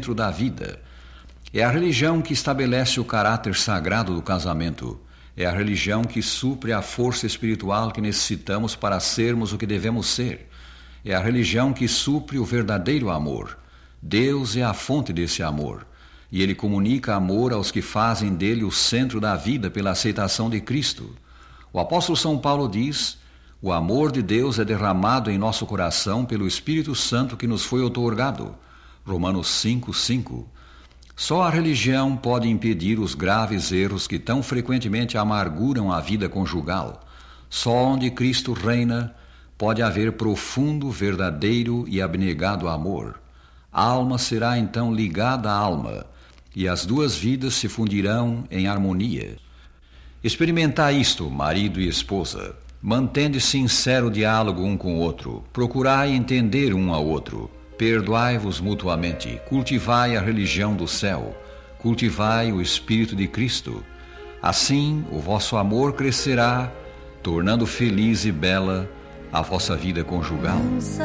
centro da vida. É a religião que estabelece o caráter sagrado do casamento. É a religião que supre a força espiritual que necessitamos para sermos o que devemos ser. É a religião que supre o verdadeiro amor. Deus é a fonte desse amor. E Ele comunica amor aos que fazem dele o centro da vida pela aceitação de Cristo. O apóstolo São Paulo diz: o amor de Deus é derramado em nosso coração pelo Espírito Santo que nos foi outorgado. Romanos 5:5. Só a religião pode impedir os graves erros que tão frequentemente amarguram a vida conjugal. Só onde Cristo reina pode haver profundo, verdadeiro e abnegado amor. A alma será então ligada à alma, e as duas vidas se fundirão em harmonia. Experimentai isto, marido e esposa. Mantende sincero diálogo um com o outro. Procurai entender um ao outro. Perdoai-vos mutuamente. Cultivai a religião do céu. Cultivai o Espírito de Cristo. Assim, o vosso amor crescerá, tornando feliz e bela a vossa vida conjugal.